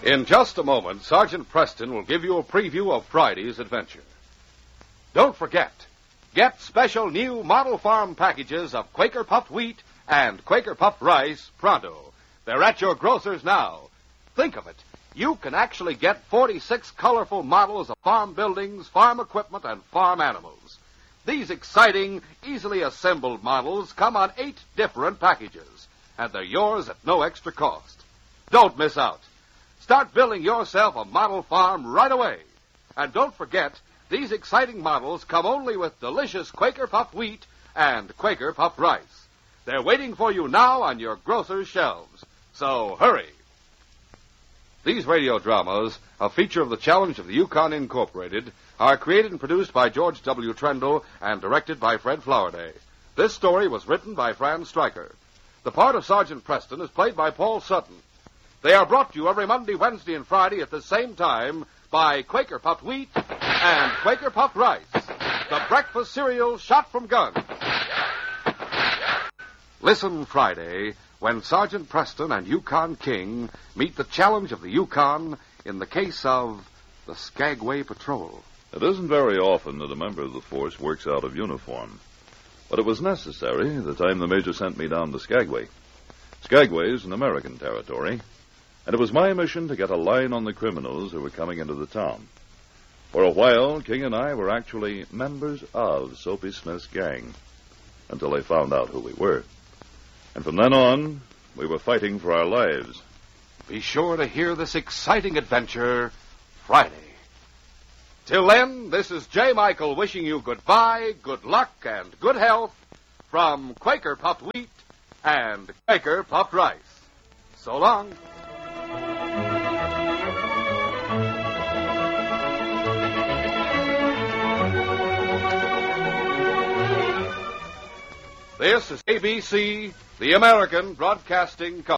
In just a moment, Sergeant Preston will give you a preview of Friday's adventure. Don't forget, get special new Model Farm packages of Quaker Puffed Wheat and Quaker Puffed Rice pronto. They're at your grocer's now. Think of it. You can actually get 46 colorful models of farm buildings, farm equipment, and farm animals. These exciting, easily assembled models come on 8 different packages, and they're yours at no extra cost. Don't miss out. Start building yourself a model farm right away. And don't forget, these exciting models come only with delicious Quaker Puffed Wheat and Quaker Puffed Rice. They're waiting for you now on your grocer's shelves. So hurry. These radio dramas, a feature of the Challenge of the Yukon Incorporated, are created and produced by George W. Trendle and directed by Fred Flowerday. This story was written by Franz Stryker. The part of Sergeant Preston is played by Paul Sutton. They are brought to you every Monday, Wednesday, and Friday at the same time by Quaker Puffed Wheat and Quaker Puffed Rice, the breakfast cereal shot from guns. Listen Friday when Sergeant Preston and Yukon King meet the Challenge of the Yukon in the case of the Skagway Patrol. It isn't very often that a member of the force works out of uniform. But it was necessary the time the Major sent me down to Skagway. Skagway is an American territory, and it was my mission to get a line on the criminals who were coming into the town. For a while, King and I were actually members of Soapy Smith's gang, until they found out who we were. And from then on, we were fighting for our lives. Be sure to hear this exciting adventure Friday. Till then, this is J. Michael wishing you goodbye, good luck, and good health from Quaker Puffed Wheat and Quaker Puffed Rice. So long. This is ABC, the American Broadcasting Company.